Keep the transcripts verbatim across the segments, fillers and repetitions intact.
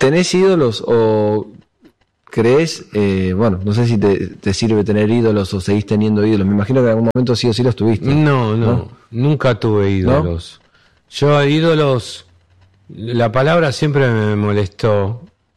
¿Tenés ídolos o crees, eh, bueno, no sé si te, te sirve tener ídolos o seguís teniendo ídolos? Me imagino que en algún momento sí o sí los tuviste. No, no, ¿no? Nunca tuve ídolos. ¿No? Yo ídolos, la palabra siempre me molestó.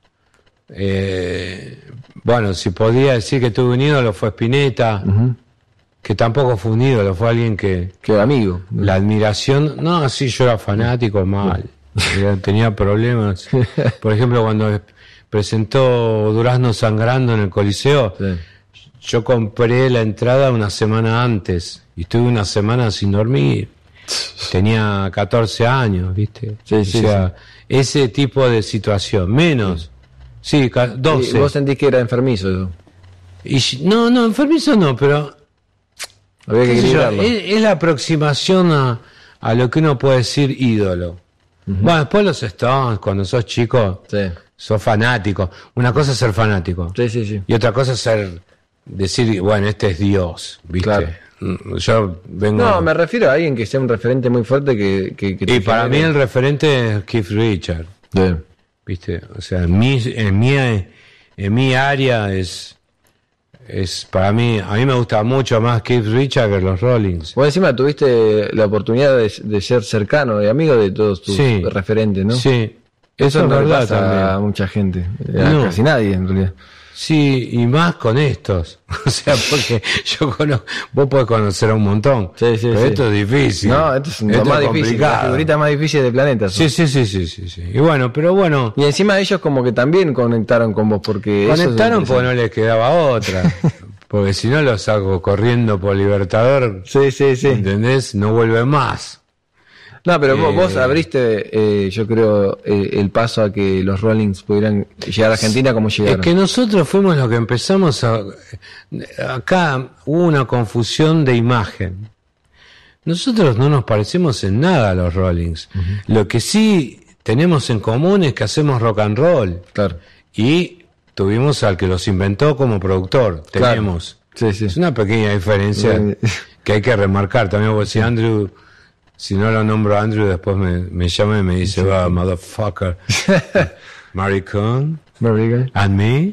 Eh, bueno, si podía decir que tuve un ídolo fue Spinetta, uh-huh. que tampoco fue un ídolo, fue alguien que... Que amigo. La admiración, no, sí, yo era fanático, mal, tenía problemas. Por ejemplo, cuando presentó Durazno Sangrando en el Coliseo, sí. yo compré la entrada una semana antes y estuve una semana sin dormir. Tenía catorce años, ¿viste? Sí, sí, o sea, sí. ese tipo de situación, menos... Sí, doce. ¿Y vos sentís que era enfermizo eso? Y, no, no, enfermizo no, pero... Había que equilibrarlo. Es, es la aproximación a, a lo que uno puede decir ídolo. Uh-huh. Bueno, después los Stones, cuando sos chico, sí. sos fanático. Una cosa es ser fanático. Sí, sí, sí. Y otra cosa es ser... Decir, bueno, este es Dios, ¿viste? Claro. Yo vengo... No, me refiero a alguien que sea un referente muy fuerte que... que, que y para genere. mí el referente es Keith Richards. Sí. ¿Viste? O sea, en mi, en mi, en mi área es, es, para mí, a mí me gusta mucho más Keith Richards que los Rollings. Vos encima tuviste la oportunidad de, de ser cercano y amigo de todos tus sí, referentes, ¿no? Sí, eso, eso es no verdad pasa también. A mucha gente, no. a casi nadie en realidad. Sí, y más con estos. O sea, porque yo conozco, vos podés conocer a un montón. Sí, sí, pero sí. esto es difícil. No, esto es esto lo más es difícil, la figurita más difícil del planeta. Sí, sí, sí, sí, sí, sí. Y bueno, pero bueno. Y encima ellos como que también conectaron con vos porque... Conectaron porque no les quedaba otra. Porque si no los saco corriendo por Libertador. Sí, sí, sí. ¿Entendés? No vuelven más. No, pero eh, vos abriste, eh, yo creo, eh, el paso a que los Rollings pudieran llegar a Argentina como llegaron. Es que nosotros fuimos los que empezamos a... Acá hubo una confusión de imagen. Nosotros no nos parecemos en nada a los Rollings. Uh-huh. Lo que sí tenemos en común es que hacemos rock and roll. Claro. Y tuvimos al que los inventó como productor. Tenemos. Claro. Sí, sí. Es una pequeña diferencia que hay que remarcar. También porque si Andrew... Si no lo nombro a Andrew, después me, me llama y me dice, va, sí, motherfucker. Maricón. Maricón. And me?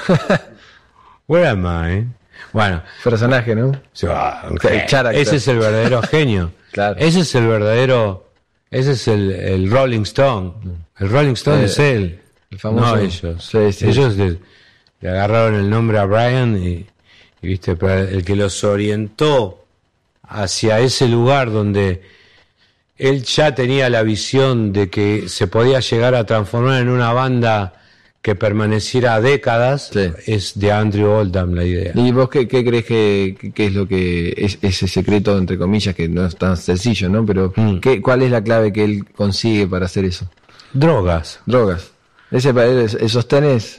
Where am I? Bueno. Personaje, ¿no? So, okay. Ese es el verdadero genio. Claro. Ese es el verdadero, ese es el, el Rolling Stone. El Rolling Stone eh, es él. El famoso. No ellos. Sí, sí. Ellos le, le agarraron el nombre a Brian y, y viste, pero el que los orientó hacia ese lugar donde él ya tenía la visión de que se podía llegar a transformar en una banda que permaneciera décadas, sí, es de Andrew Oldham la idea. ¿Y vos qué, qué crees que, que es lo que es ese secreto, entre comillas, que no es tan sencillo, ¿no? Pero mm. ¿qué, ¿cuál es la clave que él consigue para hacer eso? Drogas. Drogas. Ese, esos tenés...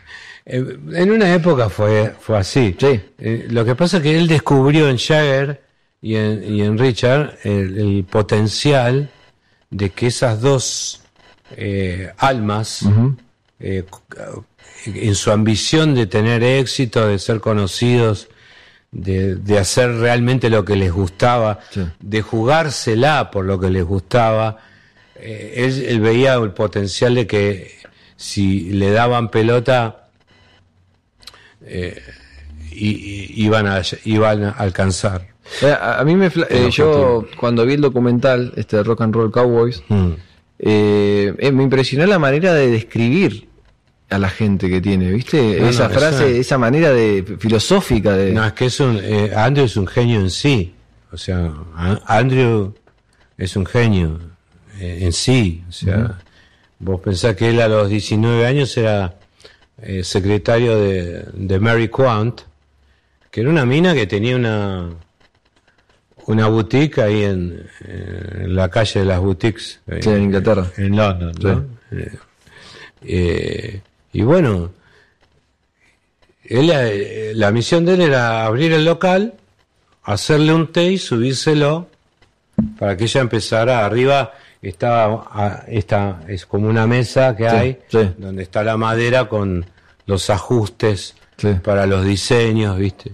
En una época fue, fue así. Sí. Eh, lo que pasa es que él descubrió en Jagger y en, y en Richard el, el potencial de que esas dos eh, almas, uh-huh, eh, en su ambición de tener éxito, de ser conocidos, de, de hacer realmente lo que les gustaba, sí, de jugársela por lo que les gustaba, eh, él, él veía el potencial de que si le daban pelota eh, y, y, iban, a, iban a alcanzar. A, a mí me eh, yo cuando vi el documental este de Rock and Roll Cowboys, mm. eh, eh, me impresionó la manera de describir a la gente que tiene, ¿viste? No, esa no, frase, esa... esa manera de filosófica de... No, es que es un eh, Andrew es un genio en sí. O sea, Andrew es un genio eh, en sí. O sea, uh-huh, vos pensás que él a los diecinueve años era eh, secretario de, de Mary Quant, que era una mina que tenía una una boutique ahí en, en la calle de las boutiques, sí, en Inglaterra, en London, ¿no? Sí. Eh, eh, y bueno, él, eh, la misión de él era abrir el local, hacerle un té y subírselo para que ella empezara. Arriba estaba, esta es como una mesa que sí, hay, sí, donde está la madera con los ajustes, sí, para los diseños, ¿viste?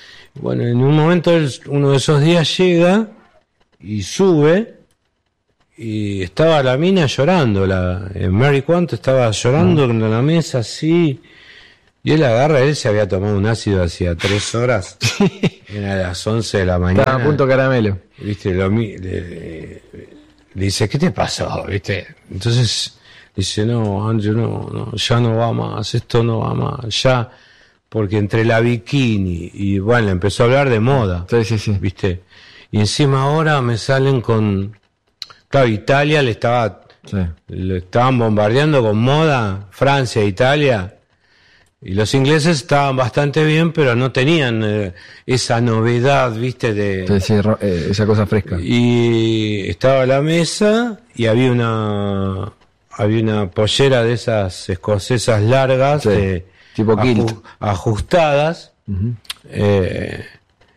Bueno, en un momento él, uno de esos días llega y sube y estaba la mina llorando, la eh, Mary Quant estaba llorando en la mesa así, y él agarra, él se había tomado un ácido hacía tres horas, era las once de la mañana. Estaba a punto caramelo. Viste, lo, le, le, le dice, ¿qué te pasó? Viste, entonces dice, no, Andrew, no, no, ya no va más, esto no va más, ya, porque entre la bikini y bueno, empezó a hablar de moda, sí, sí, sí. Viste, y encima ahora me salen con... Claro, Italia le estaba, sí. le estaban bombardeando con moda, Francia, Italia, y los ingleses estaban bastante bien, pero no tenían eh, esa novedad, viste, de sí, sí, eh, esa cosa fresca. Y estaba a la mesa y había una había una pollera de esas escocesas largas, sí, de, tipo kilt, aju, ajustadas. Uh-huh. eh,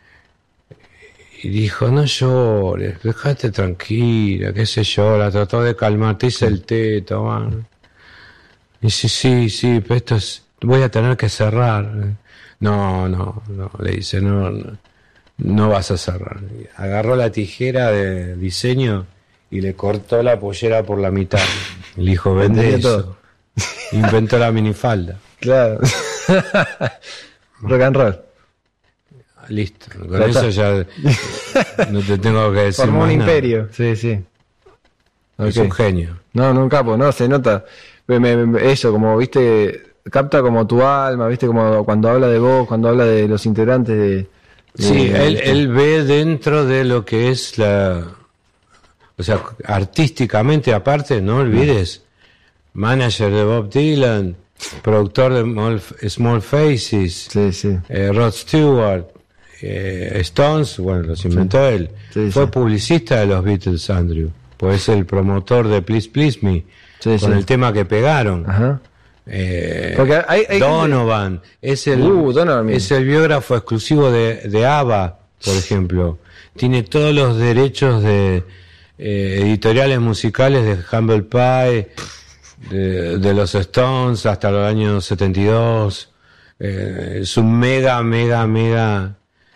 Y dijo, no llores, dejate tranquila, qué sé yo, la trató de calmar, te hice el té, tomar. Y dice, sí, sí, pero esto es, voy a tener que cerrar. No, no, no, le dice, no, no, no vas a cerrar. Agarró la tijera de diseño y le cortó la pollera por la mitad. Le dijo, vende eso. Todo. Inventó la minifalda. Claro. Rock and roll. Listo, con ya eso ya no te tengo que decir. Formó más un nada. imperio, sí, sí. Okay. Es un genio. No, no un capo, no, se nota. Me, me, eso, como viste, capta como tu alma, viste, como cuando habla de vos, cuando habla de los integrantes de. de sí, de, él, de, él ve dentro de lo que es la. O sea, artísticamente aparte, no olvides, manager de Bob Dylan, productor de Small, Small Faces, sí, sí. Eh, Rod Stewart. Eh, Stones, bueno, los inventó sí. él. Sí, Fue sí. publicista de los Beatles, Andrew. Pues es el promotor de Please Please Me, sí, con sí. el tema que pegaron. Ajá. Eh, Porque hay, hay Donovan, gente... es, el, uh, Donovan es el biógrafo exclusivo de, de ABBA, por ejemplo. Tiene todos los derechos de eh, editoriales musicales de Humble Pie, de, de los Stones hasta los años setenta y dos. Eh, es un mega, mega, mega...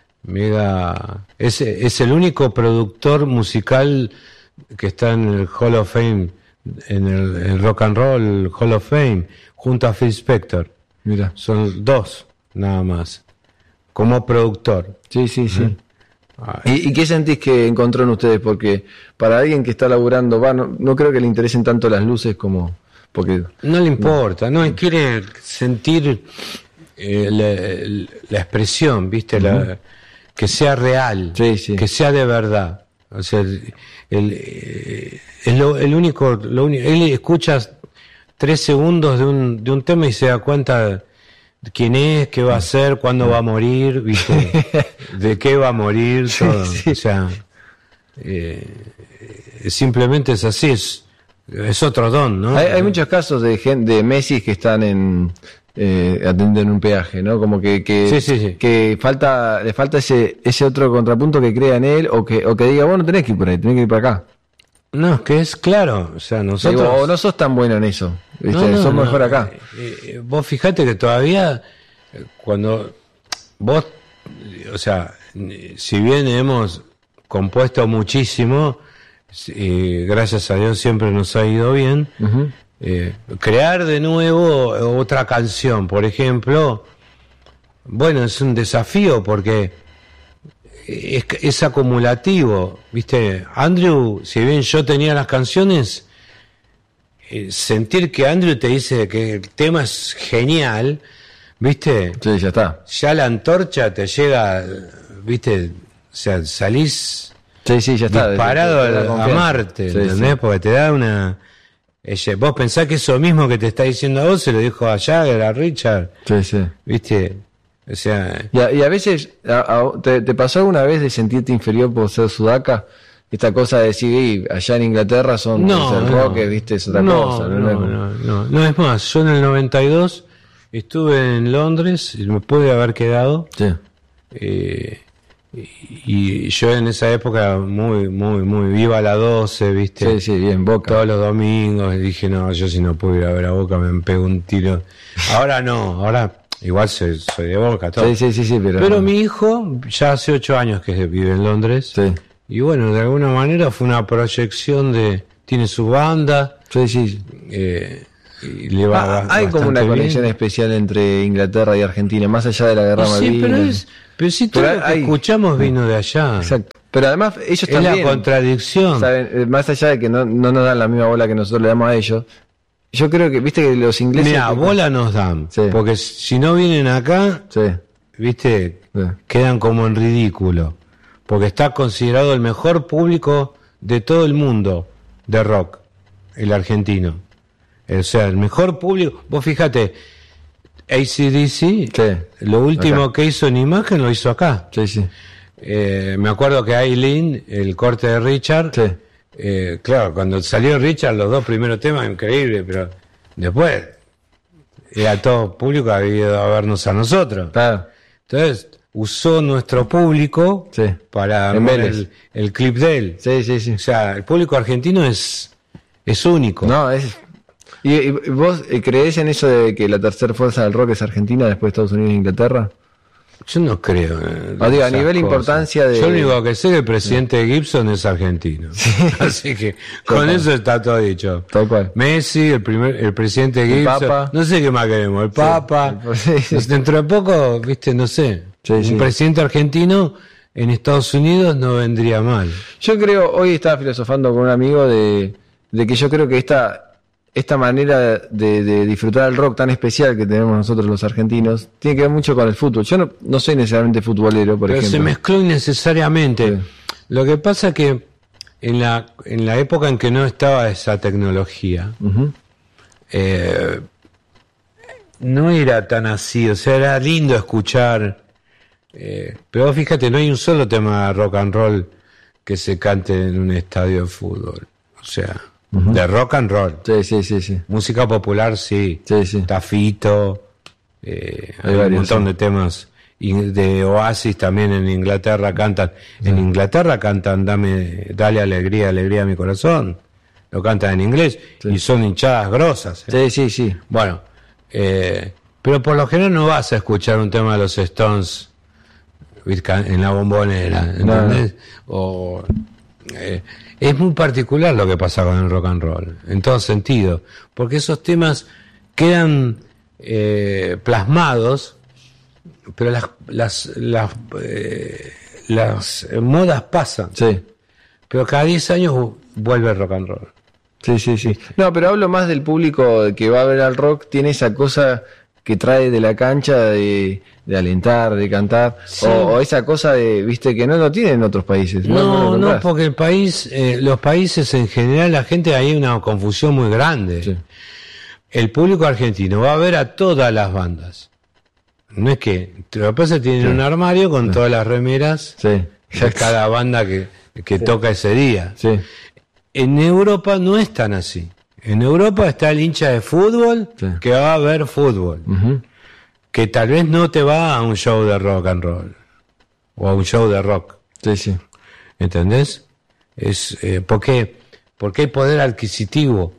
Mega, es, es el único productor musical que está en el Hall of Fame, en el, el Rock and Roll Hall of Fame, junto a Phil Spector. Mira, son dos nada más, como productor. Sí, sí, sí. ¿Eh? ¿Y, ¿Y qué sentís que encontró en ustedes? Porque para alguien que está laburando, va, no, no creo que le interesen tanto las luces como, porque no le importa, no, no quiere sentir eh, la, la expresión, viste, uh-huh. la que sea real, sí, sí. que sea de verdad. O sea, el, el, eh, es lo, el único, lo único, él escucha tres segundos de un, de un tema y se da cuenta de quién es, qué va a hacer, cuándo va a morir, ¿viste? De qué va a morir, todo. Sí, sí. O sea, eh, simplemente es así, es, es otro don, ¿no? Hay, hay muchos casos de gente, de Messi que están en Eh, atendiendo en un peaje, ¿no? Como que que, sí, sí, sí. que falta le falta ese ese otro contrapunto que crea en él o que o que diga, vos no tenés que ir por ahí, tenés que ir para acá. No, es que es claro, o sea, nosotros Digo, o no sos tan bueno en eso, ¿viste? No, no, sos no, mejor acá. Eh, eh, vos fijate que todavía cuando vos, o sea, si bien hemos compuesto muchísimo, eh, gracias a Dios siempre nos ha ido bien. Uh-huh. Eh, crear de nuevo otra canción, por ejemplo, bueno, es un desafío porque es, es acumulativo, ¿viste? Andrew, si bien yo tenía las canciones, eh, sentir que Andrew te dice que el tema es genial, ¿viste? Sí, ya está. Ya la antorcha te llega, ¿viste? O sea, salís sí, sí, ya está. disparado de, de, de a Marte, sí, ¿entendés? Sí. Porque te da una... Ella, vos pensás que eso mismo que te está diciendo a vos se lo dijo a Jagger, a Richard. Sí, sí. ¿Viste? O sea... Y a, y a veces, a, a, te, ¿te pasó alguna vez de sentirte inferior por ser sudaca? Esta cosa de decir, allá en Inglaterra son no, el no, rock, ¿viste? Es otra no, cosa. No, no, no, no, no. Es más, yo en el noventa y dos estuve en Londres y me pude haber quedado. Sí. Eh... Y yo en esa época muy, muy, muy viva la doce, ¿viste? Sí, sí, bien, Boca. Todos los domingos, y dije, no, yo si no puedo ir a ver a Boca me pego un tiro. Ahora no, ahora igual soy, soy de Boca, todo. Sí, sí, sí, sí, pero... Pero mi hijo ya hace ocho años que vive en Londres. Sí. Y bueno, de alguna manera fue una proyección de, tiene su banda. Sí, sí. Eh, y le va ah, hay como una bien. conexión especial entre Inglaterra y Argentina, más allá de la guerra sí, Malvinas. Pero, es, pero si todo pero lo que hay, escuchamos vino de allá. Exacto. Pero además ellos es también... Es la contradicción. ¿saben? Más allá de que no, no nos dan la misma bola que nosotros le damos a ellos, yo creo que, viste que los ingleses... Mira, bola nos dan. Sí. Porque si no vienen acá, sí. viste, sí. quedan como en ridículo. Porque está considerado el mejor público de todo el mundo de rock, el argentino. O sea, el mejor público. Vos fíjate, A C D C, sí. lo último acá. que hizo en imagen lo hizo acá. Sí, sí. Eh, me acuerdo que Aileen, el corte de Richard, sí. eh, claro, cuando salió Richard, los dos primeros temas, increíble, pero después era todo público, había ido a vernos a nosotros. Claro. Entonces, usó nuestro público sí. para ver el, el clip de él. Sí, sí, sí. O sea, el público argentino es, es único. No, es... ¿Y, y vos creés en eso de que la tercera fuerza del rock es Argentina después de Estados Unidos e Inglaterra? Yo no creo. Eh, ah, digo, a nivel de importancia de... Yo lo único que sé es que el presidente de Gibson es argentino. Sí. Así que con Total. Eso está todo dicho. Tal cual. Messi, el primer, el presidente de Gibson. El Papa. No sé qué más queremos. El Papa. Sí. Sí. Dentro de poco, viste, no sé. Sí, un sí. presidente argentino en Estados Unidos no vendría mal. Yo creo, hoy estaba filosofando con un amigo de, de que yo creo que esta... esta manera de, de disfrutar el rock tan especial que tenemos nosotros los argentinos tiene que ver mucho con el fútbol. Yo no, no soy necesariamente futbolero, por Pero ejemplo. se mezcló innecesariamente. Sí. Lo que pasa es que en la, en la época en que no estaba esa tecnología, uh-huh. eh, no era tan así. O sea, era lindo escuchar. Eh, pero fíjate, no hay un solo tema de rock and roll que se cante en un estadio de fútbol. O sea... Uh-huh. De rock and roll. Sí, sí, sí, sí. Música popular, sí. Sí, sí. Tafito. Eh, hay, hay varios, un montón sí. de temas. Y de Oasis también en Inglaterra cantan. Sí. En Inglaterra cantan Dame, Dale alegría, alegría a mi corazón. Lo cantan en inglés. Sí. Y son hinchadas grosas. ¿eh? Sí, sí, sí. Bueno, eh, pero por lo general no vas a escuchar un tema de los Stones en la bombonera. ¿Entendés? No. O... Eh, es muy particular lo que pasa con el rock and roll, en todo sentido, porque esos temas quedan eh, plasmados, pero las las las, eh, las modas pasan. Sí. Pero cada diez años vuelve el rock and roll. Sí, sí, sí. No, pero hablo más del público que va a ver al rock, tiene esa cosa que trae de la cancha de, de alentar, de cantar, sí. o, o esa cosa de, viste, que no lo tienen en otros países. No, no, no porque el país, eh, los países en general, la gente, hay una confusión muy grande. Sí. El público argentino va a ver a todas las bandas. No es que, lo que pasa es que tienen sí. un armario con sí. todas las remeras sí. de cada banda que, que sí. toca ese día. Sí. En Europa no es tan así. En Europa está el hincha de fútbol sí. que va a ver fútbol, uh-huh. que tal vez no te va a un show de rock and roll o a un show de rock. Sí, sí. ¿Entendés? Es eh, porque porque hay poder adquisitivo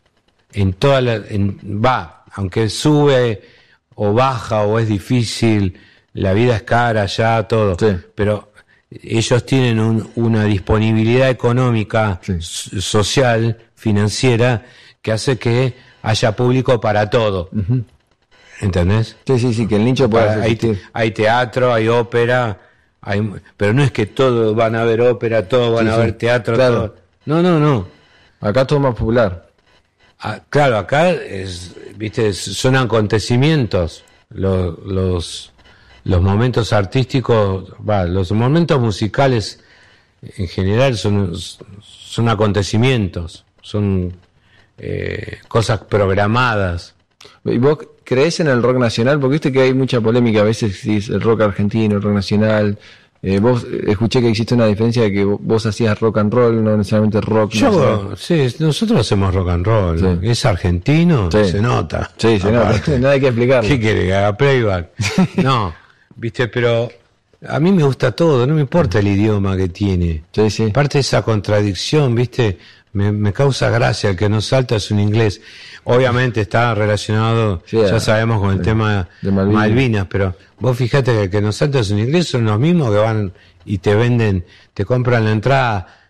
en toda la en, va, aunque sube o baja o es difícil, la vida es cara ya todo, sí. pero ellos tienen un, una disponibilidad económica, sí. social, financiera, que hace que haya público para todo. Uh-huh. ¿Entendés? Sí, sí, sí, que el nicho pueda hay, hay teatro, hay ópera, hay, pero no es que todos van a ver ópera, todos van sí, a ver sí. teatro, claro. todo. No, no, no. Acá todo más popular. Ah, claro, acá es, viste, son acontecimientos los, los los momentos artísticos, va, los momentos musicales en general son, son acontecimientos, son eh, cosas programadas. ¿Y vos creés en el rock nacional? Porque viste que hay mucha polémica a veces si es el rock argentino, el rock nacional. Eh, vos escuché que existe una diferencia de que vos hacías rock and roll, no necesariamente rock. Yo, nacional. Sí, nosotros hacemos rock and roll. Sí. Es argentino, sí. se nota. Sí, se Aparte. nota. No hay que explicarlo. ¿Qué quiere que haga playback? No. Viste, pero a mí me gusta todo, no me importa el idioma que tiene. Sí, sí. Parte de esa contradicción, viste, me, me causa gracia, el que no salta es un inglés. Obviamente está relacionado, sí, ya sabemos, con el sí, tema de Malvinas. Malvinas, pero vos fijate que el que no salta es un inglés, son los mismos que van y te venden, te compran la entrada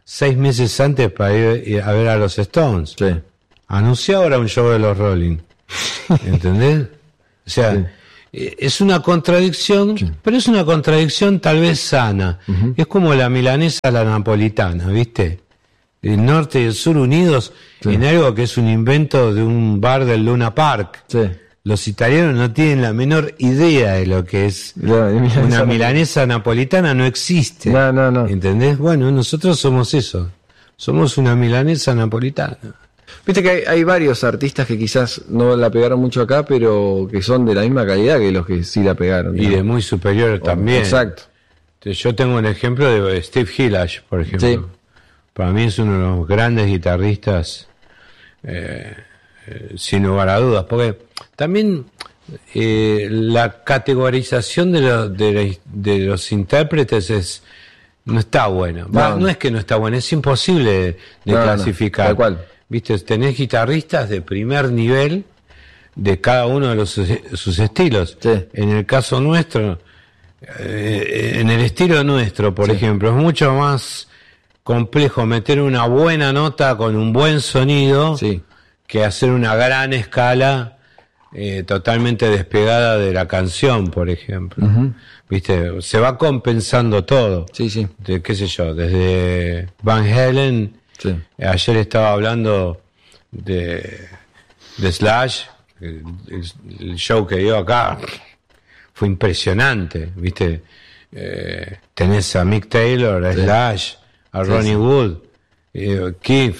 seis meses antes para ir a ver a los Stones. Sí. Anunció ahora un show de los Rolling. ¿Entendés? O sea, sí. Es una contradicción, sí. Pero es una contradicción tal vez sana. Uh-huh. Es como la milanesa a la napolitana, ¿viste? El norte y el sur unidos, sí. En algo que es un invento de un bar del Luna Park. Sí. Los italianos no tienen la menor idea de lo que es no, milanesa una milanesa napolitana, no existe. No, no, no. ¿Entendés? Bueno, nosotros somos eso. Somos una milanesa napolitana. Viste que hay, hay varios artistas que quizás no la pegaron mucho acá, pero que son de la misma calidad que los que sí la pegaron. Y ¿no? De muy superior oh, también. Exacto. Yo tengo un ejemplo de Steve Hillash, por ejemplo. Sí. Para mí es uno de los grandes guitarristas, eh, eh, sin lugar a dudas, porque también eh, la categorización de, lo, de, la, de los intérpretes es no está buena. No. Va, no es que no está buena, es imposible de, de no, clasificar. No, tal cual. Viste, tenés guitarristas de primer nivel de cada uno de los, sus estilos. Sí. En el caso nuestro, eh, en el estilo nuestro, por sí. ejemplo, es mucho más complejo meter una buena nota con un buen sonido sí. que hacer una gran escala eh, totalmente despegada de la canción, por ejemplo. Uh-huh. Viste, se va compensando todo. Sí, sí. De, qué sé yo, desde Van Halen. Sí. Ayer estaba hablando de, de Slash, el, el show que dio acá fue impresionante, viste. Eh, tenés a Mick Taylor, a sí. Slash, a Ronnie sí, sí. Wood, eh, Keith,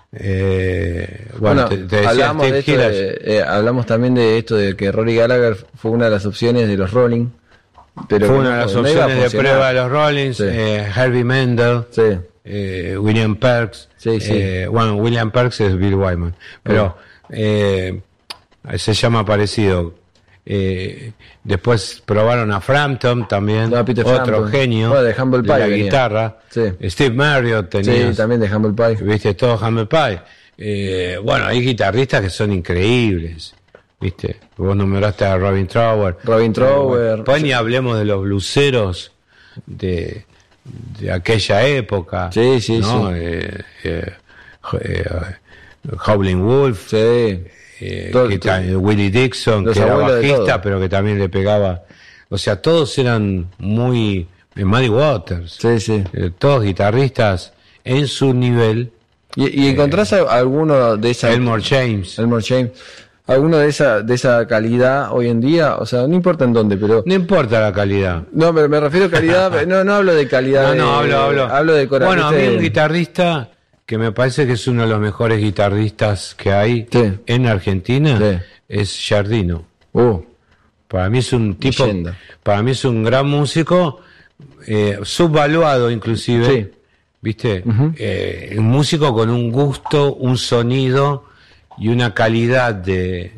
eh, bueno, bueno te, te decía hablamos, de esto de, eh, hablamos también de esto de que Rory Gallagher fue una de las opciones de los Rolling, pero fue una de las opciones de prueba de los Rolling, sí. eh, Herbie Mendel, sí. eh, William Perks, sí, sí. Eh, bueno, William Perks es Bill Wyman, pero eh, se llama parecido. Eh, después probaron a Frampton también, no, otro Frampton. genio bueno, de, Humble Pie de la venía. guitarra. Sí. Steve Marriott tenía, sí, también de Humble Pie. Viste, todo Humble Pie. Eh, bueno, hay guitarristas que son increíbles. Viste, vos nombraste a Robin Trower. Robin Trower. Eh, pues ni hablemos de los bluseros de, de aquella época. Sí, sí, ¿no? sí. Eh, eh, eh, Howlin' Wolf. Sí. Eh, todo, que todo, Willie Dixon, que era bajista, pero que también le pegaba. O sea, todos eran muy. Muddy Waters. Sí, sí. Eh, todos guitarristas en su nivel. ¿Y, y encontrás eh, alguno de esa. Elmore James. Elmore James. ¿Alguno de esa, de esa calidad hoy en día? O sea, no importa en dónde, pero. No importa la calidad. No, pero me refiero a calidad. no, no hablo de calidad. No, de, no, hablo, hablo. Hablo de corazón. Bueno, a mí un guitarrista que me parece que es uno de los mejores guitarristas que hay sí. en Argentina sí. es Giardino. Uh, para mí es un tipo, leyenda. Para mí es un gran músico, eh, subvaluado inclusive, sí. ¿viste? Uh-huh. Eh, un músico con un gusto, un sonido y una calidad de,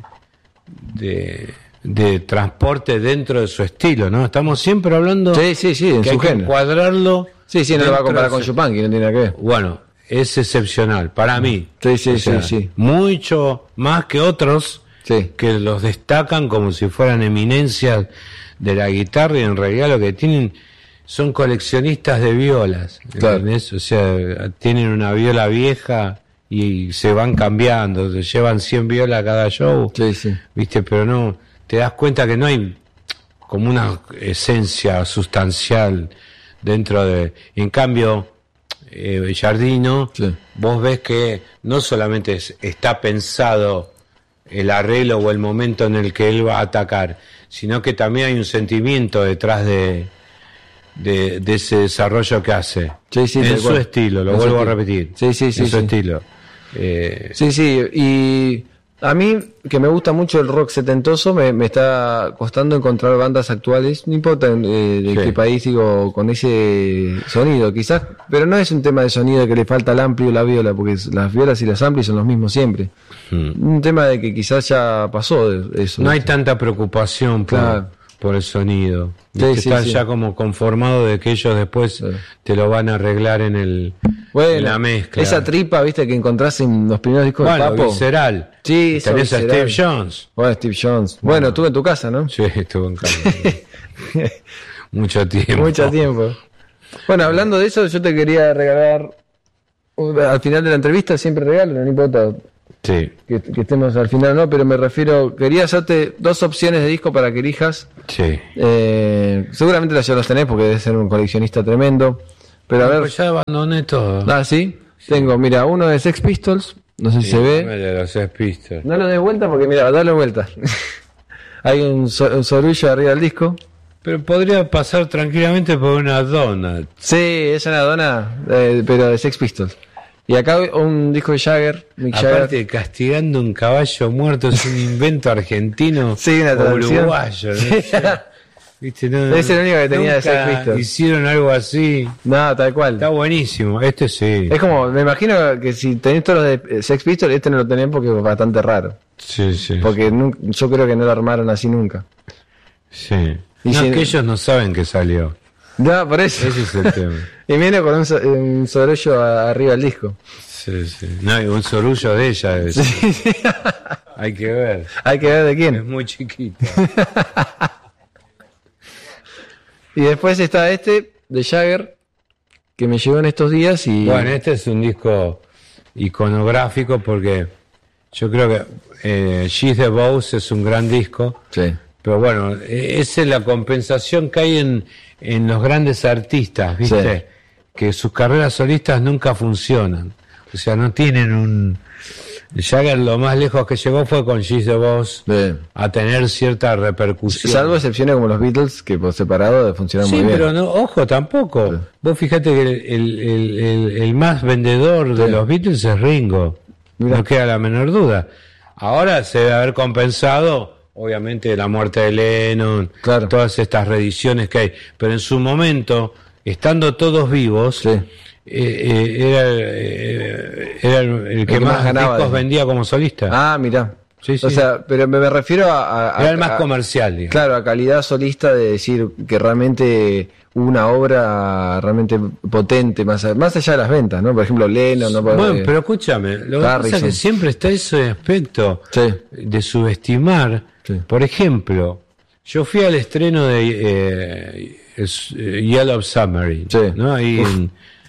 de, de transporte dentro de su estilo, ¿no? Estamos siempre hablando sí, sí, sí, en que su hay que encuadrarlo. Sí, sí, no lo va a comparar con Chopin, que no tiene nada que ver. Bueno, es excepcional para mí. Sí, sí, o sea, sí, sí. Mucho más que otros sí. que los destacan como si fueran eminencias de la guitarra y en realidad lo que tienen son coleccionistas de violas. Claro. ¿Entendés? O sea, tienen una viola vieja y se van cambiando, se llevan cien violas cada show. Sí, sí. ¿Viste? Pero no, te das cuenta que no hay como una esencia sustancial dentro de. En cambio, Eh, Giardino, sí. vos ves que no solamente es, está pensado el arreglo o el momento en el que él va a atacar, sino que también hay un sentimiento detrás de, de, de ese desarrollo que hace. Sí, sí, en su cual. estilo, lo en vuelvo a repetir. Sí, sí, sí. En su sí. estilo. Eh, sí, sí, y a mí, que me gusta mucho el rock setentoso, me, me está costando encontrar bandas actuales, no importa eh, de sí. qué país, digo, con ese sonido, quizás, pero no es un tema de sonido que le falta el ampli o la viola, porque las violas y los amplis son los mismos siempre. Hmm. Un tema de que quizás ya pasó de eso. No hay tanta preocupación por, claro. por el sonido. Sí, sí, estás sí. ya como conformado de que ellos después sí. te lo van a arreglar en el bueno, en la mezcla. Esa tripa, viste, que encontrás en los primeros discos bueno, de Papo. Visceral. Sí, tenés a Steve Jones. Bueno, Steve Jones. Bueno, bueno, estuve en tu casa, ¿no? Sí, estuve en casa. Mucho tiempo. Mucho tiempo. Bueno, hablando de eso, yo te quería regalar al final de la entrevista siempre regalo, no importa sí. que, que estemos al final, no, pero me refiero, quería hacerte dos opciones de disco para que elijas. Sí. Eh, seguramente ya los tenés porque debes ser un coleccionista tremendo. Pero no, a ver. Pues ya abandoné todo. Ah, ¿sí? Sí. Tengo, mira, uno de Sex Pistols, no sé sí, si se ve. De los Sex Pistols. No lo des vuelta porque, mira, dale vuelta. Hay un, so, un sorullo arriba del disco. Pero podría pasar tranquilamente por una donut. Sí, es una dona, eh, pero de Sex Pistols. Y acá un disco de Jagger, Mick Jagger. Aparte, Castigando un caballo muerto es un invento argentino sí, una o uruguayo. ¿No? Sí. ¿Viste? No, es el único que tenía de Sex Pistols. Hicieron algo así. No, tal cual. Está buenísimo, este sí. Es como, me imagino que si tenés todos los de Sex Pistols, este no lo tenés porque es bastante raro. Sí, sí. Porque nunca, yo creo que no lo armaron así nunca. Sí. Y no, si, es que ellos no saben que salió. No, por eso. Ese es el tema. Y viene con un, un sorullo arriba del disco. Sí, sí. No, un sorullo de ella. Debe ser. Sí, sí. Hay que ver. Hay que ver de quién. Es muy chiquita. Y después está este, de Jagger, que me llegó en estos días y... Bueno, este es un disco iconográfico porque yo creo que eh, She's the Boss es un gran disco. Sí. Pero bueno, esa es la compensación que hay en, en los grandes artistas, ¿viste? Sí. Que sus carreras solistas nunca funcionan. O sea, no tienen un... Jagger lo más lejos que llegó fue con She's the Boss sí. a tener cierta repercusión. Salvo excepciones como los Beatles, que por separado funcionan sí, muy bien. Sí, pero no, ojo, tampoco. Sí. Vos fíjate que el, el, el, el, el más vendedor sí. de los Beatles es Ringo. Mira. No queda la menor duda. Ahora se debe haber compensado... Obviamente la muerte de Lennon, claro. todas estas reediciones que hay, pero en su momento, estando todos vivos, sí. eh, eh, era, eh, era el, el que, que más, más discos de... vendía como solista. Ah, mirá. Sí, sí. O sea, pero me refiero a... a era el más a, comercial, digamos. Claro, a calidad solista de decir que realmente una obra realmente potente, más, más allá de las ventas, ¿no? Por ejemplo, Lennon... ¿no? Bueno, pero escúchame, lo que pasa es que siempre está ese aspecto sí. de subestimar. Sí. Por ejemplo, yo fui al estreno de eh, Yellow Submarine, sí. ¿no? Ahí en,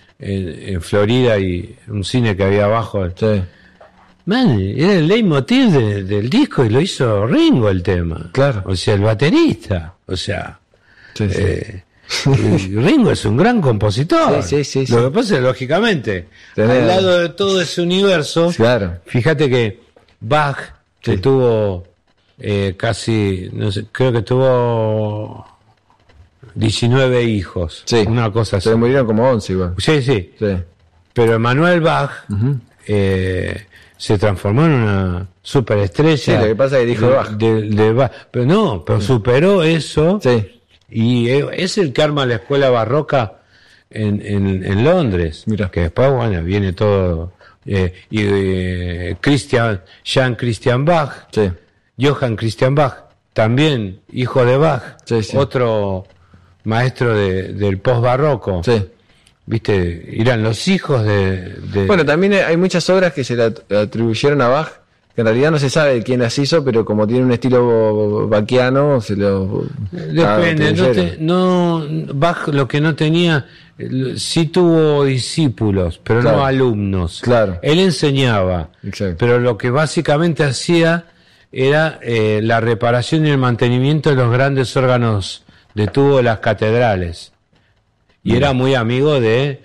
en, en Florida y un cine que había abajo. Sí. Man, era el leitmotiv de, del disco y lo hizo Ringo el tema. Claro. O sea, el baterista. O sea, sí, sí. Eh, Ringo es un gran compositor. Sí, sí, sí, lo sí. que pasa es, lógicamente, Tenés... al lado de todo ese universo, claro. fíjate que Bach, que sí. tuvo... Eh, casi, no sé, creo que tuvo diecinueve hijos, sí. una cosa así. Se murieron como once igual. Sí, sí, sí. Pero Emanuel Bach uh-huh. eh, se transformó en una superestrella. Sí, lo que pasa es que dijo de, Bach. De, de Bach. Pero no, pero sí. superó eso. Sí. Y es el que arma la escuela barroca en, en, en Londres. Mira. Que después, bueno, viene todo. Eh, y eh, Christian, Jean Christian Bach. Sí. Johann Christian Bach, también hijo de Bach, sí, sí. otro maestro de, del post-barroco. Sí. Viste, eran los hijos de, de... Bueno, también hay muchas obras que se le atribuyeron a Bach, que en realidad no se sabe quién las hizo, pero como tiene un estilo bachiano, se lo... Depende, no, te, no Bach lo que no tenía, sí tuvo discípulos, pero claro. no alumnos. Claro. Él enseñaba, exacto. pero lo que básicamente hacía... era eh, la reparación y el mantenimiento de los grandes órganos de tubo de las catedrales. Y mm. era muy amigo de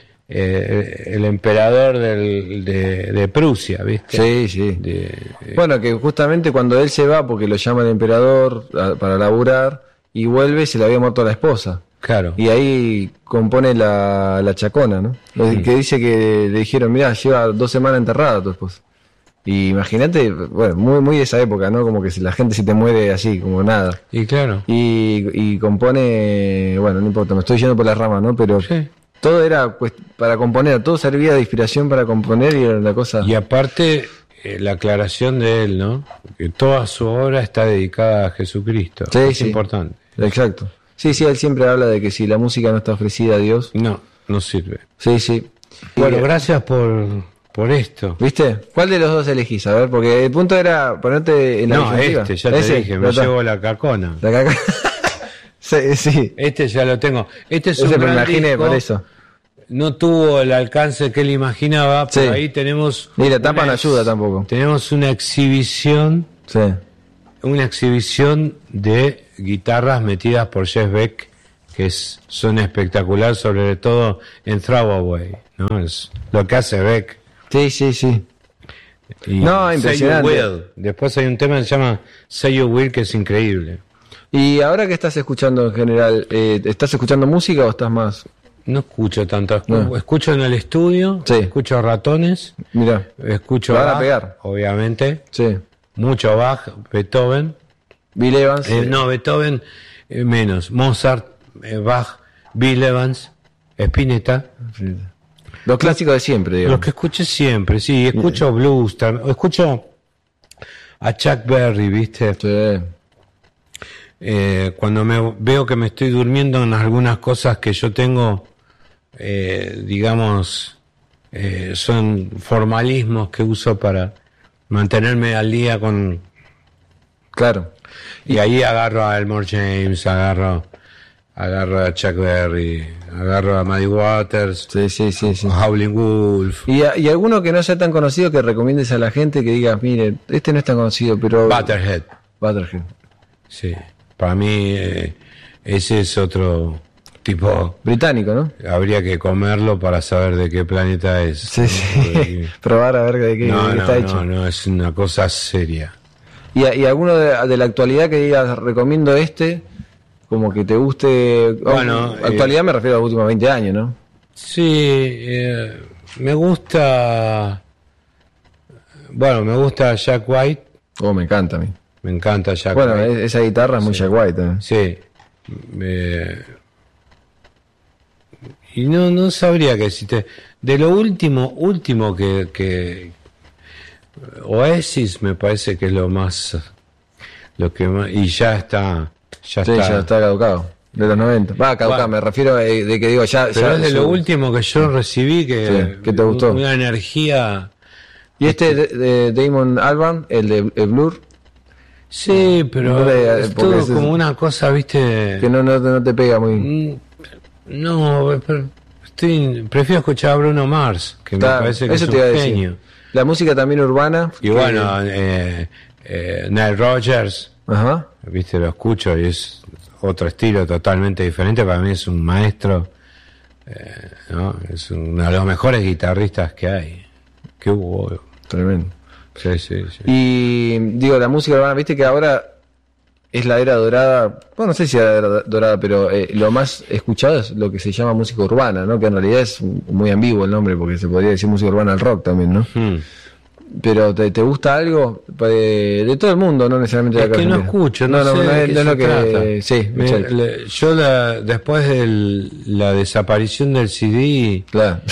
eh, el emperador del, de, de Prusia, ¿viste? Sí, sí. De, eh, bueno, que justamente cuando él se va, porque lo llama el emperador a, para laburar, y vuelve, se le había muerto la esposa. Claro. Y ahí compone la, la Chacona, ¿no? Mm. Que dice que le dijeron, mirá, lleva dos semanas enterrada tu esposa. Y imagínate, bueno, muy muy de esa época, ¿no? Como que si la gente se te muere así, como nada. Y claro. Y, y compone, bueno, no importa, me estoy yendo por las ramas, ¿no? Pero sí. todo era pues, para componer, todo servía de inspiración para componer y era la cosa... Y aparte, eh, la aclaración de él, ¿no? Que toda su obra está dedicada a Jesucristo. Sí, es sí. importante. Exacto. Sí, sí, él siempre habla de que si la música no está ofrecida a Dios... No, no sirve. Sí, sí. Bueno, y, gracias por... Por esto. ¿Viste? ¿Cuál de los dos elegís? A ver, porque el punto era ponerte en la No, este, ya te ¿Ese? dije, me ¿Verdad? llevo la cacona. La cacona. sí, sí. Este ya lo tengo. Este es Ese un me gran imaginé disco. por eso. no tuvo el alcance que él imaginaba, pero sí. Ahí tenemos... Y la tapa no ayuda tampoco. Tenemos una exhibición, sí. una exhibición de guitarras metidas por Jeff Beck, que es, son espectacular, sobre todo en Throwaway, ¿no? Es lo que hace Beck. Sí, sí, sí. Y no, impresionante. Say You Will. Después hay un tema que se llama Say You Will, que es increíble. Y ahora que estás escuchando en general, eh, ¿estás escuchando música o estás más...? No escucho tanto, no. Escucho en el estudio, sí. Escucho Ratones, mira, escucho Bach, Bach, pegar. Obviamente, sí. Mucho Bach, Beethoven, Bill Evans, eh, no, Beethoven eh, menos, Mozart, eh, Bach, Bill Evans, Spinetta, sí. Los clásicos de siempre, digamos. Los que escuché siempre, sí, escucho sí. Blues, escucho a Chuck Berry, ¿viste? Sí. Eh, cuando me veo que me estoy durmiendo en algunas cosas que yo tengo, eh, digamos, eh, son formalismos que uso para mantenerme al día con... Claro. Y, y ahí agarro a Elmore James, agarro, agarro a Chuck Berry, agarro a Muddy Waters, sí, sí, sí, sí. a Howlin' Wolf. Y, a, y alguno que no sea tan conocido que recomiendes a la gente que digas, mire, este no es tan conocido, pero... Butterhead. Butterhead. Sí. Para mí eh, ese es otro tipo... Británico, ¿no? Habría que comerlo para saber de qué planeta es. Sí, sí. Probar a ver de qué, no, de qué no, está no, hecho. No, no, es una cosa seria. ¿Y, y alguno de, de la actualidad que digas, recomiendo este, como que te guste? Bueno, oh, actualidad eh, me refiero a los últimos veinte años, ¿no? Sí, eh, me gusta... Bueno, me gusta Jack White. Oh, me encanta a mí. Me encanta Jack bueno, White. Bueno, esa guitarra es muy sí. Jack White. ¿eh? Sí. Eh, y no no sabría qué decirte. De lo último, último que, que... Oasis me parece que es lo más... lo que más, y ya está... Ya sí, está. ya está caducado. De los noventa. Va, caducado, bueno, me refiero a, de que digo ya... Pero ya, es de su... lo último que yo recibí que... Sí, que te gustó. Una energía... ¿Y este de, de Damon Albarn, el de el Blur? Sí, pero no le, es todo es, como una cosa, viste... Que no, no, no te pega muy... No, pero estoy, prefiero escuchar a Bruno Mars, que Está, me parece que eso es te un iba a genio. Decir. La música también urbana. Y que... bueno, eh, eh, Nile Rodgers, ajá. Viste, lo escucho y es otro estilo totalmente diferente. Para mí es un maestro, eh, ¿no? Es uno de los mejores guitarristas que hay. Que hubo. Tremendo. Sí, sí, sí. Y digo, la música urbana, viste que ahora es la era dorada, bueno, no sé si era la era dorada, pero eh, lo más escuchado es lo que se llama música urbana, ¿no? Que en realidad es muy ambiguo el nombre, porque se podría decir música urbana al rock también, ¿no? Hmm. Pero ¿te, te gusta algo? De, de todo el mundo, no necesariamente de la acá. Es que no escucho, no, no, no, sé no, de no, qué no es lo que... trata. Sí, Me, le, yo la, después de la desaparición del C D... Claro.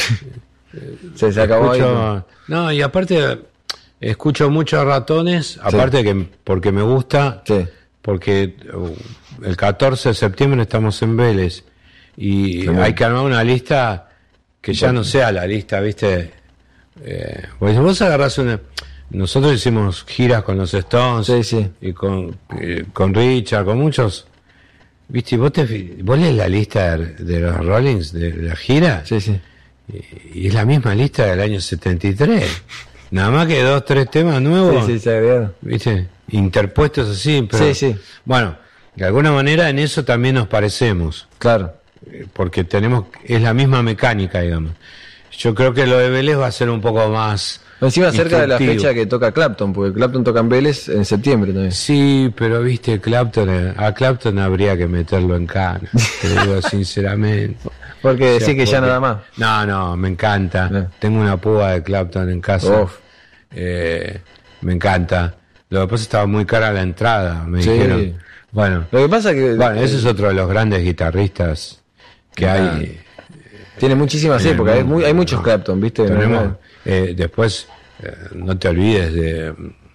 se, se acabó escucho, ahí. No, y aparte... Escucho muchos Ratones, aparte sí. que porque me gusta, sí. porque el catorce de septiembre estamos en Vélez y sí, hay que armar una lista que ya no sea la lista, ¿viste? Eh, pues vos agarrás una... Nosotros hicimos giras con los Stones sí, sí. y con, eh, con Richard, con muchos, ¿viste? ¿Vos, te, vos lees la lista de, de los Rollins, de la gira? Sí, sí. Y, y es la misma lista del año setenta y tres. Nada más que dos, tres temas nuevos. Sí, sí, se agregaron. ¿Viste? Interpuestos así, pero... Sí, sí. Bueno, de alguna manera en eso también nos parecemos. Claro. Porque tenemos... Es la misma mecánica, digamos. Yo creo que lo de Vélez va a ser un poco más... Encima cerca de la fecha que toca Clapton, porque Clapton toca en Vélez en septiembre también. Sí, pero viste, Clapton... A Clapton habría que meterlo en cana. Te digo sinceramente. Porque decís o sea, que porque, ya nada más. No, no, me encanta. No. Tengo una púa de Clapton en casa. Uf. Eh, me encanta. Lo que pasa es que estaba muy cara la entrada, me sí. dijeron. Bueno, lo que pasa que bueno, ese es otro de los grandes guitarristas que ah, hay. Tiene muchísimas épocas, hay, muy, hay muchos no, Clapton, ¿viste? Tenemos, eh, después, eh, no te olvides de...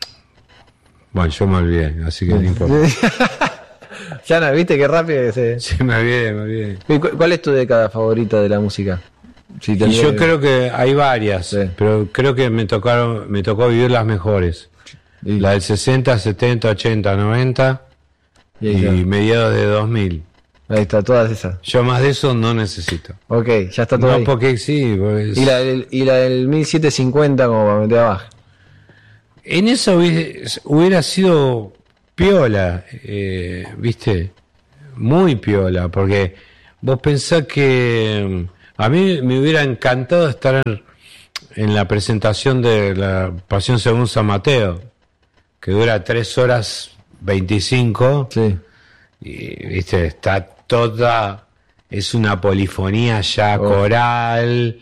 Bueno, yo me olvidé, así que no importa. Ya no, ¿viste qué rápido que se... Sí, me olvidé, me olvidé. ¿Cuál es tu década favorita de la música? Si y yo que... creo que hay varias, sí. pero creo que me tocaron, me tocó vivir las mejores. Sí. La del sesenta, setenta, ochenta, noventa y, y mediados de dos mil. Ahí está, todas esas. Yo más de eso no necesito. Ok, ya está todo no, ahí. Porque sí. Pues... ¿Y, la del, y la del mil setecientos cincuenta como para meter abajo? En eso hubiera, hubiera sido piola, eh, ¿viste? Muy piola, porque vos pensás que a mí me hubiera encantado estar en, en la presentación de la Pasión según San Mateo, que dura tres horas veinticinco. Sí. Y, ¿viste? Está toda... Es una polifonía ya oh. coral,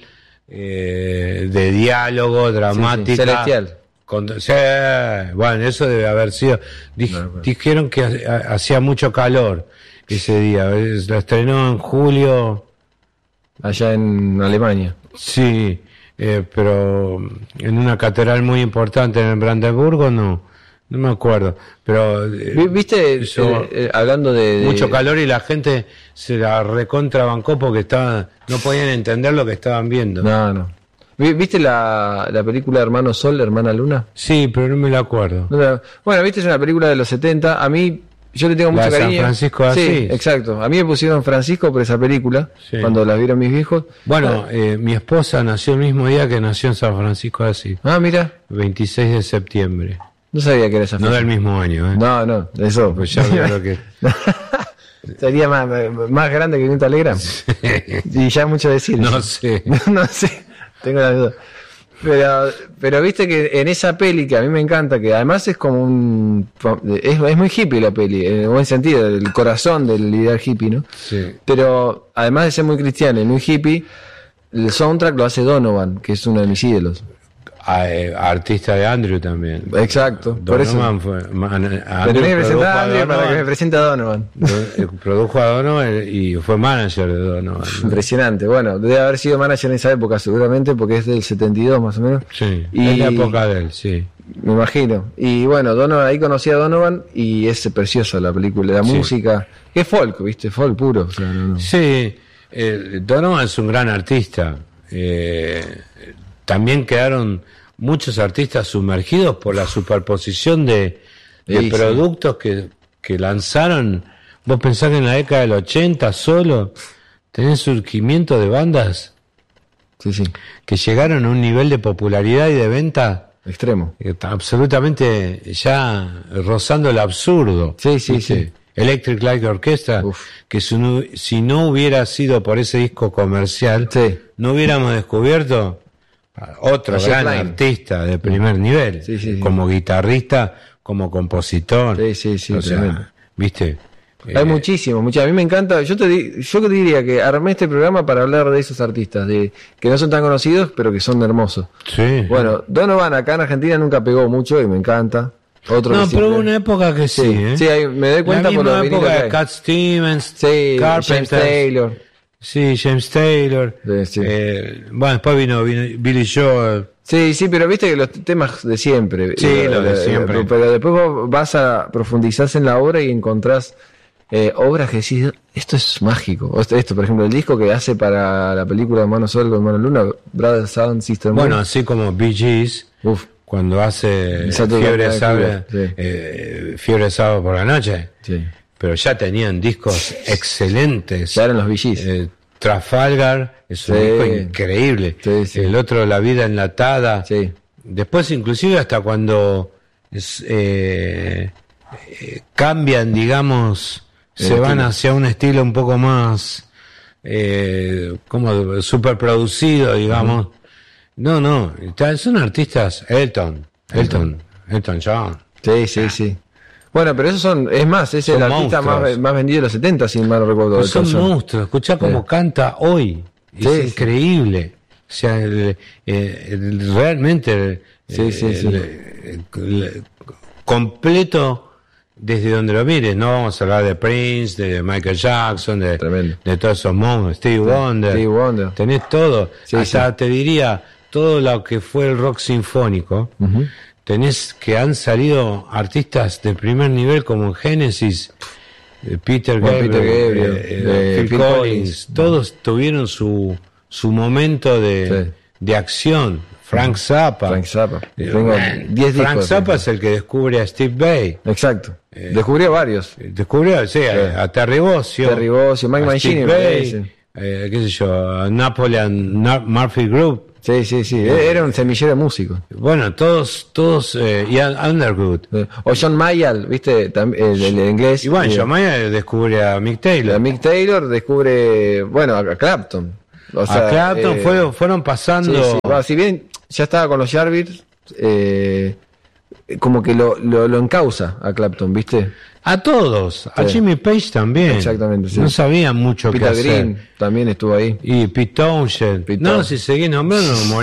eh, de diálogo, dramática. Sí, sí. Celestial. Con, sí, bueno, eso debe haber sido. Dij, no, no. Dijeron que ha, hacía mucho calor ese día. La estrenó en julio. Allá en Alemania. Sí, eh, pero en una catedral muy importante en Brandeburgo, no. No me acuerdo. Pero. Eh, ¿Viste? Eso, eh, eh, hablando de, de. Mucho calor y la gente se la recontrabancó porque estaba, no podían entender lo que estaban viendo. No, no. ¿Viste la, la película Hermano Sol, Hermana Luna? Sí, pero no me la acuerdo. Bueno, viste, es una película de los setenta. A mí, yo le tengo mucho la de cariño. San Francisco de Asís. Sí, exacto. A mí me pusieron Francisco por esa película, sí. Cuando la vieron mis viejos. Bueno, eh, mi esposa nació el mismo día que nació en San Francisco de Asís. Ah, mira. veintiséis de septiembre. No sabía que era esa fecha. No del mismo año, ¿eh? No, no, eso. Pues ya creo que... Sería más, más grande que un Telegram. Sí. Y ya es mucho decir. No sé. No sé. Tengo la duda. Pero, pero viste que en esa peli, que a mí me encanta, que además es como un... Es, es muy hippie la peli, en el buen sentido, el corazón del ideal hippie, ¿no? Sí. Pero además de ser muy cristiano y muy hippie, el soundtrack lo hace Donovan, que es uno de mis ídolos. A, eh, artista de Andrew también. Exacto. Donovan por eso. Fue, man, Pero tenés que presentar a Andrew para que me presente a Donovan. Produjo a Donovan y fue manager de Donovan, ¿no? Impresionante. Bueno, debe haber sido manager en esa época seguramente, porque es del setenta y dos más o menos. Sí, y, en la época de él, sí. Me imagino. Y bueno, Donovan, ahí conocí a Donovan y es preciosa la película, la sí. música. Que es folk, ¿viste? Folk puro. O sea, no, no. Sí, eh, Donovan es un gran artista. Eh, también quedaron muchos artistas sumergidos por la superposición de, de sí, productos sí. que, que lanzaron. Vos pensás que en la década del ochenta solo tenés surgimiento de bandas sí, sí. que llegaron a un nivel de popularidad y de venta extremo, absolutamente ya rozando el absurdo. Sí, sí, ¿viste? Sí. Electric Light Orchestra, Uf. que si no, si no hubiera sido por ese disco comercial, sí. no hubiéramos descubierto otro Así gran Klein. artista de primer nivel, sí, sí, sí. como guitarrista, como compositor. Sí, sí, sí. O sea, ¿viste? Hay eh, muchísimo, muchísimo. A mí me encanta. Yo te di, yo te diría que armé este programa para hablar de esos artistas, de que no son tan conocidos, pero que son hermosos. Sí. Bueno, Donovan acá en Argentina nunca pegó mucho y me encanta. Otro no, que pero siempre... hubo una época que sí, sí, ¿eh? sí ahí me doy cuenta la por misma los época de que Cat Stevens, sí, Carpenter, James Taylor. Sí, James Taylor. Sí, sí. Eh, bueno, después vino, vino Billy Joel. Sí, sí, pero viste que los temas de siempre. Sí, eh, lo de eh, siempre. Pero después vos vas a profundizar en la obra y encontrás eh, obras que decís, esto es mágico. Esto, esto, por ejemplo, el disco que hace para la película Hermano Sol con Hermano Luna, Brother Sun, Sister Moon. Bueno, así como Bee Gees, Uf. cuando hace Fiebre de Sábado, sí. eh, Fiebre de Sábado por la noche. Sí. Pero ya tenían discos excelentes. Ya eran los Bee Gees. Eh, Trafalgar es un sí. disco increíble. Sí, sí. El otro, La vida enlatada. Sí. Después, inclusive, hasta cuando es, eh, eh, cambian, digamos, el se estilo. Van hacia un estilo un poco más eh, como superproducido, digamos. Uh-huh. No, no, son artistas. Elton, Elton, Elton John. Sí, sí, sí. Bueno, pero esos son, es más, es son el artista más, más vendido de los setenta, si mal no recuerdo. Pues son monstruos, escuchá cómo sí. canta hoy, es sí, increíble. Sí. O sea, el, el, el, realmente sí, el, sí, el, sí. El, el, completo desde donde lo mires. No vamos a hablar de Prince, de Michael Jackson, de, de todos esos monstruos, Stevie Wonder. Stevie Wonder. Tenés todo, sí, hasta sí. te diría todo lo que fue el rock sinfónico. Uh-huh. Tenés que han salido artistas de primer nivel como Genesis, Peter Gabriel, Peter Gabriel eh, eh, Phil, Phil Collins, Collins, todos tuvieron su su momento de, sí. de acción. Frank Zappa. Frank Zappa. Eh, Tengo diez discos. Frank Zappa es el que descubre a Steve Vai. Exacto. Eh, Descubrió varios. Descubrió, sí, a, a Terry Bozzio. Terry Bozzio, Mike Mangini, me parece. Eh, qué sé yo, Napoleon Nar- Murphy Group. Sí, sí, sí. Era un semillero de músicos. Bueno, todos, todos, eh, Ian Underwood. O John Mayall, ¿viste? Tam- El, el, el inglés. Y bueno, eh, John Mayer descubre a Mick Taylor. a Mick Taylor descubre, bueno, a Clapton. O sea, a Clapton eh, fue- fueron pasando. Sí, sí. Bueno, si bien ya estaba con los Jarvis, eh, como que lo, lo, lo encausa a Clapton, ¿viste? A todos, a Sí. Jimmy Page también. Exactamente, sí. No sabían mucho Peter qué hacer. Green también estuvo ahí. Y Pete Townshend. Pete No, Townshend. si seguís nombrando,